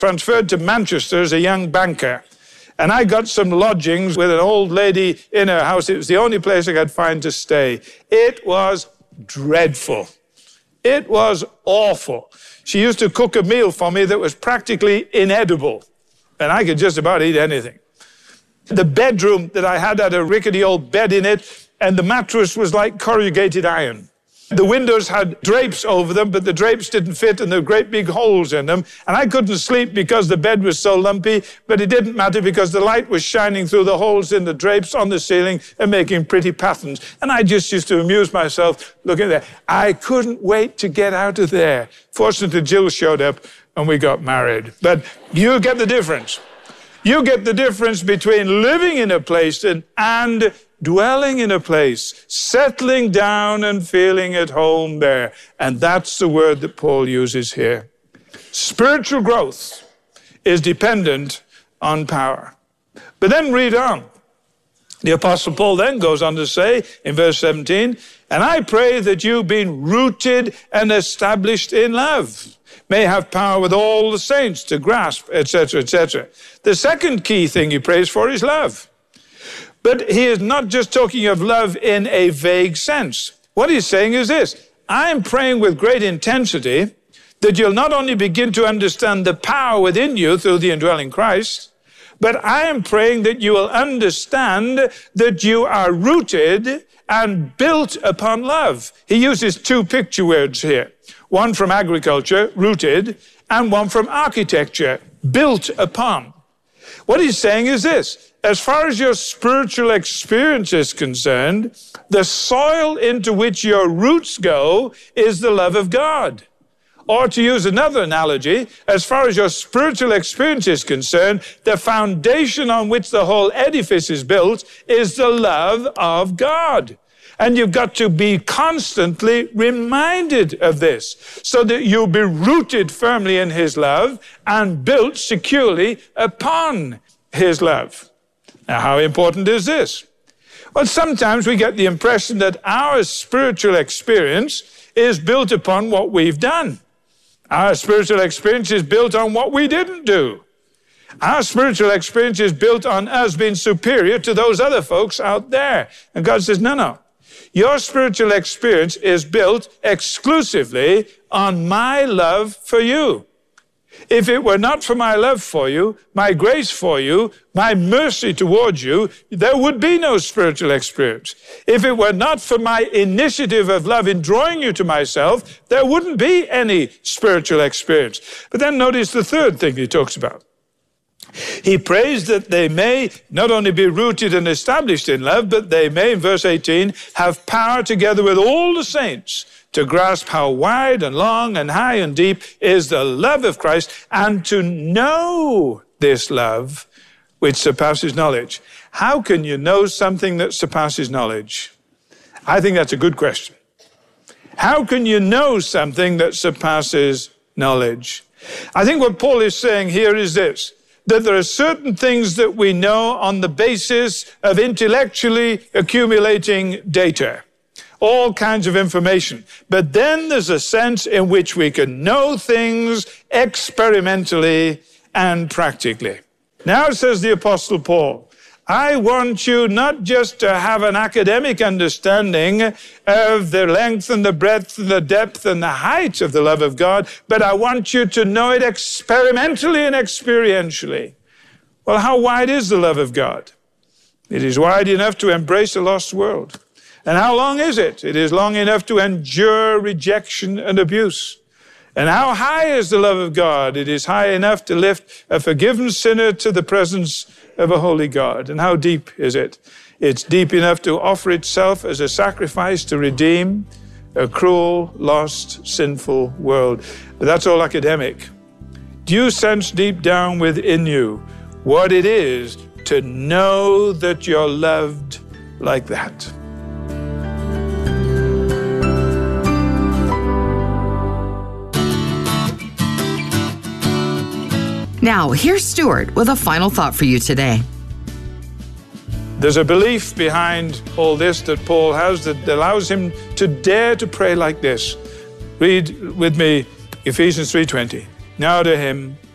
transferred to Manchester as a young banker. And I got some lodgings with an old lady in her house. It was the only place I could find to stay. It was dreadful. It was awful. She used to cook a meal for me that was practically inedible, and I could just about eat anything. The bedroom that I had a rickety old bed in it, and the mattress was like corrugated iron. The windows had drapes over them, but the drapes didn't fit, and there were great big holes in them. And I couldn't sleep because the bed was so lumpy, but it didn't matter because the light was shining through the holes in the drapes on the ceiling and making pretty patterns. And I just used to amuse myself looking there. I couldn't wait to get out of there. Fortunately, Jill showed up and we got married. But you get the difference. You get the difference between living in a place and dwelling in a place, settling down and feeling at home there. And that's the word that Paul uses here. Spiritual growth is dependent on power. But then read on. The Apostle Paul then goes on to say in verse 17, and I pray that you, being rooted and established in love, may have power with all the saints to grasp, etc., etc. The second key thing he prays for is love. But he is not just talking of love in a vague sense. What he's saying is this: I'm praying with great intensity that you'll not only begin to understand the power within you through the indwelling Christ, but I am praying that you will understand that you are rooted and built upon love. He uses two picture words here. One from agriculture, rooted, and one from architecture, built upon. What he's saying is this: as far as your spiritual experience is concerned, the soil into which your roots go is the love of God. Or to use another analogy, as far as your spiritual experience is concerned, the foundation on which the whole edifice is built is the love of God. And you've got to be constantly reminded of this so that you'll be rooted firmly in his love and built securely upon his love. Now, how important is this? Well, sometimes we get the impression that our spiritual experience is built upon what we've done. Our spiritual experience is built on what we didn't do. Our spiritual experience is built on us being superior to those other folks out there. And God says, no. Your spiritual experience is built exclusively on my love for you. If it were not for my love for you, my grace for you, my mercy towards you, there would be no spiritual experience. If it were not for my initiative of love in drawing you to myself, there wouldn't be any spiritual experience. But then notice the third thing he talks about. He prays that they may not only be rooted and established in love, but they may, in verse 18, have power together with all the saints to grasp how wide and long and high and deep is the love of Christ, and to know this love which surpasses knowledge. How can you know something that surpasses knowledge? I think that's a good question. How can you know something that surpasses knowledge? I think what Paul is saying here is this: that there are certain things that we know on the basis of intellectually accumulating data, all kinds of information. But then there's a sense in which we can know things experimentally and practically. Now, says the Apostle Paul, I want you not just to have an academic understanding of the length and the breadth and the depth and the height of the love of God, but I want you to know it experimentally and experientially. Well, how wide is the love of God? It is wide enough to embrace a lost world. And how long is it? It is long enough to endure rejection and abuse. And how high is the love of God? It is high enough to lift a forgiven sinner to the presence of a holy God. And how deep is it? It's deep enough to offer itself as a sacrifice to redeem a cruel, lost, sinful world. But that's all academic. Do you sense deep down within you what it is to know that you're loved like that? Now, here's Stuart with a final thought for you today. There's a belief behind all this that Paul has that allows him to dare to pray like this. Read with me Ephesians 3:20. Now to him